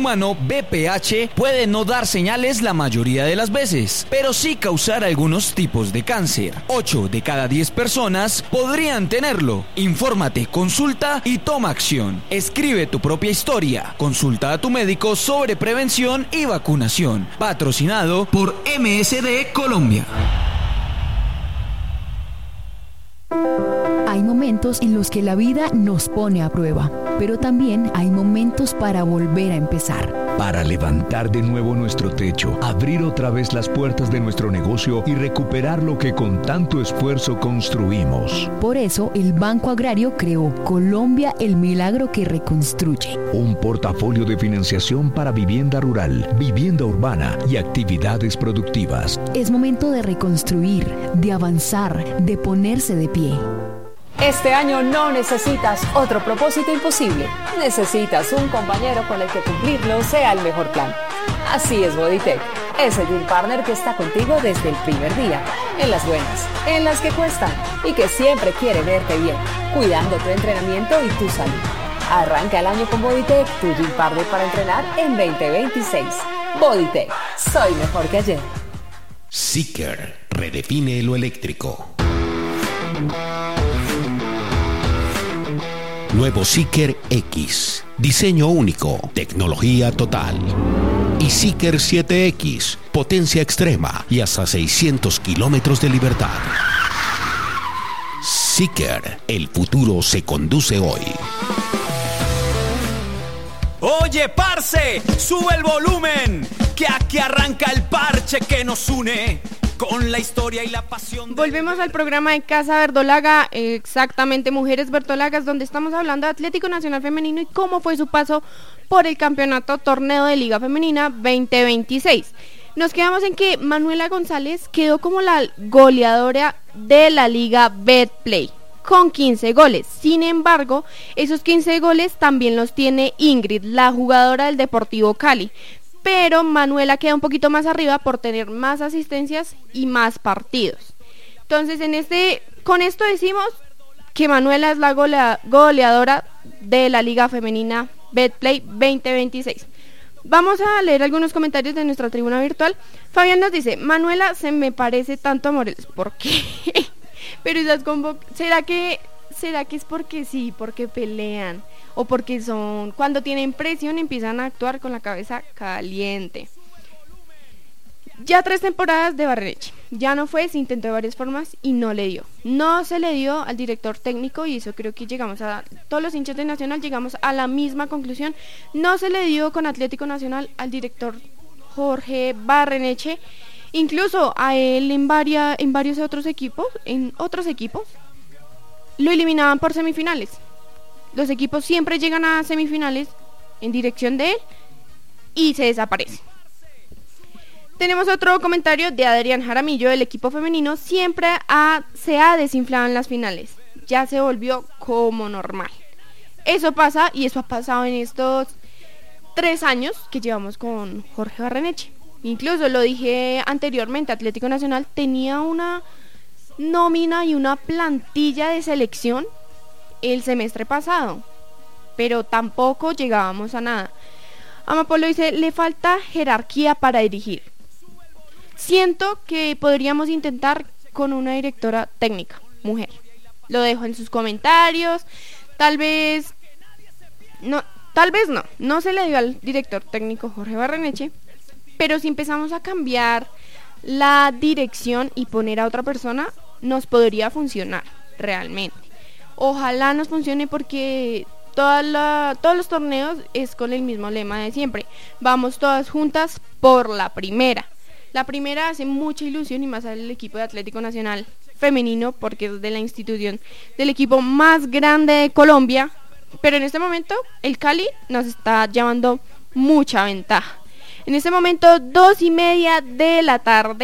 Humano BPH puede no dar señales la mayoría de las veces, pero sí causar algunos tipos de cáncer. 8 de cada 10 personas podrían tenerlo. Infórmate, consulta y toma acción. Escribe tu propia historia. Consulta a tu médico sobre prevención y vacunación. Patrocinado por MSD Colombia. Hay momentos en los que la vida nos pone a prueba, pero también hay momentos para volver a empezar. Para levantar de nuevo nuestro techo, abrir otra vez las puertas de nuestro negocio y recuperar lo que con tanto esfuerzo construimos. Por eso, el Banco Agrario creó Colombia, el milagro que reconstruye. Un portafolio de financiación para vivienda rural, vivienda urbana y actividades productivas. Es momento de reconstruir, de avanzar, de ponerse de pie. Este año no necesitas otro propósito imposible. Necesitas un compañero con el que cumplirlo sea el mejor plan. Así es Bodytech. Es el Gym Partner que está contigo desde el primer día. En las buenas, en las que cuestan y que siempre quiere verte bien, cuidando tu entrenamiento y tu salud. Arranca el año con Bodytech, tu Gym Partner para entrenar en 2026. Bodytech. Soy mejor que ayer. Zeekr redefine lo eléctrico. Nuevo Zeekr X, diseño único, tecnología total. Y Zeekr 7X, potencia extrema y hasta 600 kilómetros de libertad. Zeekr, el futuro se conduce hoy. Oye, parce, sube el volumen, que aquí arranca el parche que nos une. Con la historia y la pasión. Volvemos al programa de Casa Verdolaga, exactamente Mujeres Verdolagas, donde estamos hablando de Atlético Nacional Femenino y cómo fue su paso por el campeonato torneo de Liga Femenina 2026. Nos quedamos en que Manuela González quedó como la goleadora de la Liga Betplay, con 15 goles. Sin embargo, esos 15 goles también los tiene Ingrid, la jugadora del Deportivo Cali. Pero Manuela queda un poquito más arriba por tener más asistencias y más partidos. Entonces, con esto decimos que Manuela es la goleadora de la Liga Femenina Betplay 2026. Vamos a leer algunos comentarios de nuestra tribuna virtual. Fabián nos dice: Manuela se me parece tanto a Morelos. ¿Por qué? Pero esas ¿será que es porque sí, porque pelean? O porque cuando tienen presión empiezan a actuar con la cabeza caliente. Ya 3 temporadas de Barreneche. Ya no fue, se intentó de varias formas y no le dio. No se le dio al director técnico y eso creo que todos los hinchas de Nacional llegamos a la misma conclusión. No se le dio con Atlético Nacional al director Jorge Barreneche. Incluso a él en varios otros equipos, lo eliminaban por semifinales. Los equipos siempre llegan a semifinales en dirección de él y se desaparece. Tenemos otro comentario de Adrián Jaramillo. El equipo femenino siempre se ha desinflado en las finales. Ya se volvió como normal. Eso pasa y eso ha pasado en estos 3 años que llevamos con Jorge Barreneche. Incluso lo dije anteriormente, Atlético Nacional tenía una nómina y una plantilla de selección el semestre pasado, pero tampoco llegábamos a nada. Amapolo dice: le falta jerarquía para dirigir. Siento que podríamos intentar con una directora técnica, mujer. Lo dejo en sus comentarios. Tal vez no se le dio al director técnico Jorge Barreneche, pero si empezamos a cambiar la dirección y poner a otra persona, nos podría funcionar realmente. Ojalá nos funcione porque todos los torneos es con el mismo lema de siempre. Vamos todas juntas por la primera. La primera hace mucha ilusión y más al equipo de Atlético Nacional Femenino porque es de la institución del equipo más grande de Colombia. Pero en este momento el Cali nos está llevando mucha ventaja. En este momento 2:30 de la tarde.